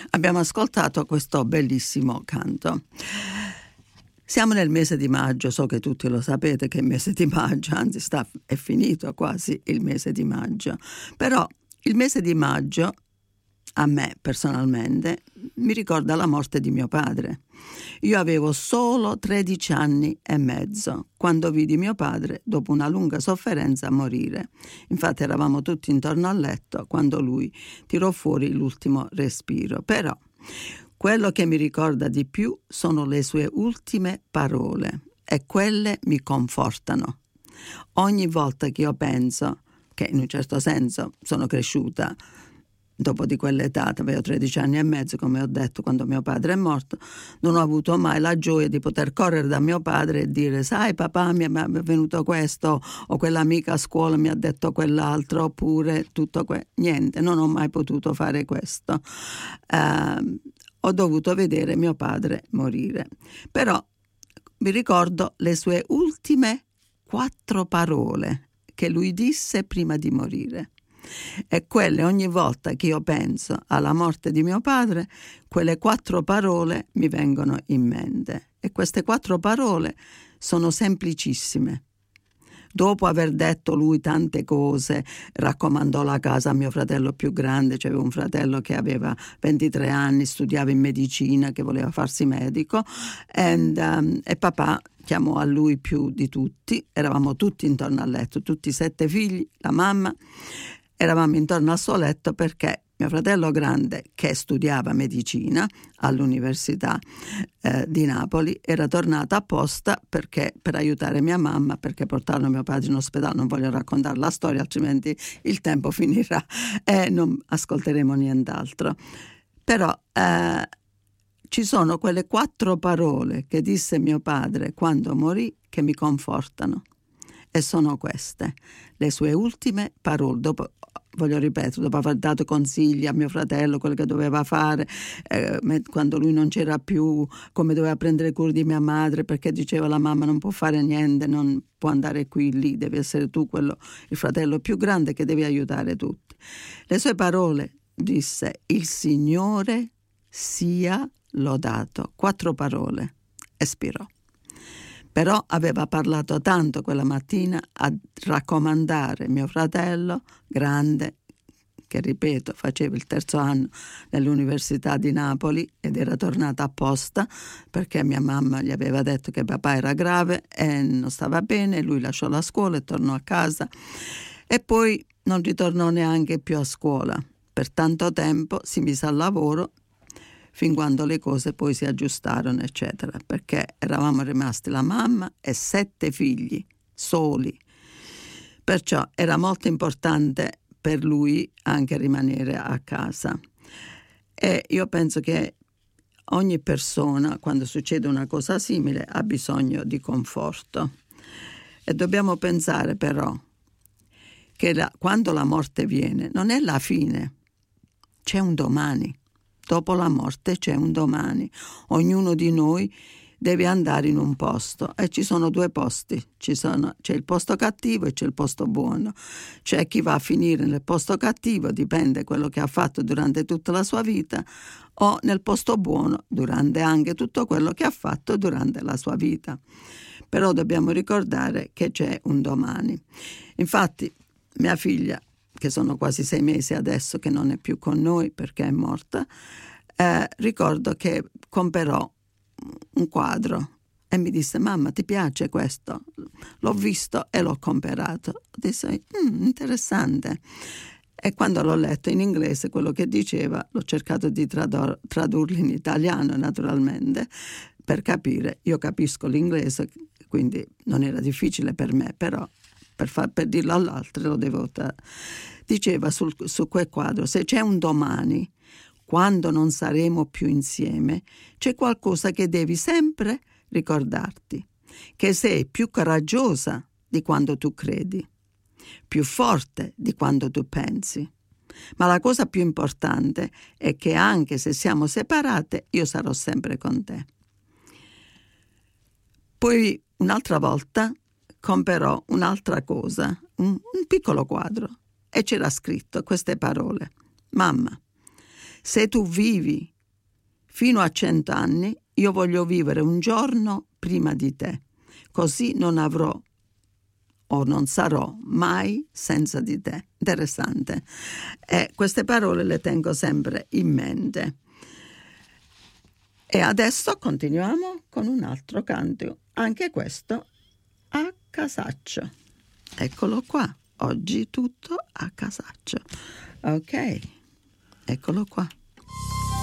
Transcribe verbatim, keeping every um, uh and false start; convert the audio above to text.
Abbiamo ascoltato questo bellissimo canto. Siamo nel mese di maggio, so che tutti lo sapete che è il mese di maggio, anzi sta, è finito quasi il mese di maggio, però il mese di maggio a me personalmente mi ricorda la morte di mio padre. Io avevo solo tredici anni e mezzo quando vidi mio padre, dopo una lunga sofferenza, morire. Infatti eravamo tutti intorno al letto quando lui tirò fuori l'ultimo respiro. Però quello che mi ricorda di più sono le sue ultime parole e quelle mi confortano. Ogni volta che io penso che in un certo senso sono cresciuta dopo di quell'età, avevo tredici anni e mezzo, come ho detto, quando mio padre è morto, non ho avuto mai la gioia di poter correre da mio padre e dire: sai papà, mi è venuto questo, o quell'amica a scuola mi ha detto quell'altro, oppure tutto questo. Niente, non ho mai potuto fare questo. Eh, ho dovuto vedere mio padre morire. Però mi ricordo le sue ultime quattro parole che lui disse prima di morire. E quelle, ogni volta che io penso alla morte di mio padre, quelle quattro parole mi vengono in mente. E queste quattro parole sono semplicissime. Dopo aver detto lui tante cose, raccomandò la casa a mio fratello più grande. C'avevo un fratello che aveva ventitré anni, studiava in medicina, che voleva farsi medico, and, um, e papà chiamò a lui più di tutti. Eravamo tutti intorno al letto, tutti i sette figli, la mamma. Eravamo intorno al suo letto perché mio fratello grande, che studiava medicina all'Università eh, di Napoli, era tornato apposta perché, per aiutare mia mamma, perché portarono mio padre in ospedale. Non voglio raccontare la storia, altrimenti il tempo finirà e non ascolteremo nient'altro. Però eh, ci sono quelle quattro parole che disse mio padre quando morì che mi confortano. E sono queste, le sue ultime parole. Dopo, voglio ripetere, dopo aver dato consigli a mio fratello, quello che doveva fare, eh, quando lui non c'era più, come doveva prendere cura di mia madre, perché diceva la mamma non può fare niente, non può andare qui, lì, devi essere tu quello, il fratello più grande che devi aiutare tutti. Le sue parole disse: il Signore sia lodato. Quattro parole. Espirò. Però aveva parlato tanto quella mattina a raccomandare mio fratello grande, che ripeto faceva il terzo anno nell'Università di Napoli ed era tornata apposta perché mia mamma gli aveva detto che papà era grave e non stava bene. Lui lasciò la scuola e tornò a casa e poi non ritornò neanche più a scuola. Per tanto tempo si mise al lavoro fin quando le cose poi si aggiustarono, eccetera, perché eravamo rimasti la mamma e sette figli soli. Perciò era molto importante per lui anche rimanere a casa. E io penso che ogni persona, quando succede una cosa simile, ha bisogno di conforto. E dobbiamo pensare però che la, quando la morte viene non è la fine, c'è un domani. Dopo la morte c'è un domani. Ognuno di noi deve andare in un posto e ci sono due posti. Ci sono, c'è il posto cattivo e c'è il posto buono. C'è chi va a finire nel posto cattivo, dipende quello che ha fatto durante tutta la sua vita, o nel posto buono durante anche tutto quello che ha fatto durante la sua vita. Però dobbiamo ricordare che c'è un domani. Infatti mia figlia, che sono quasi sei mesi adesso che non è più con noi perché è morta, eh, ricordo che comprò un quadro e mi disse: mamma, ti piace questo? L'ho visto e l'ho comprato. Disse: mm, interessante. E quando l'ho letto in inglese quello che diceva, l'ho cercato di trador- tradurlo in italiano naturalmente per capire. Io capisco l'inglese, quindi non era difficile per me, però Per, far, per dirlo all'altro lo devo tra... diceva sul, su quel quadro: se c'è un domani, quando non saremo più insieme, c'è qualcosa che devi sempre ricordarti, che sei più coraggiosa di quando tu credi, più forte di quando tu pensi, ma la cosa più importante è che anche se siamo separate io sarò sempre con te. Poi un'altra volta comprò un'altra cosa, un, un piccolo quadro, e c'era scritto queste parole: mamma, se tu vivi Fino a cent'anni io voglio vivere un giorno prima di te, così non avrò o non sarò mai senza di te. Interessante. E queste parole le tengo sempre in mente. E adesso continuiamo con un altro canto, anche questo a casaccio. Eccolo qua, oggi tutto a casaccio. Ok, eccolo qua.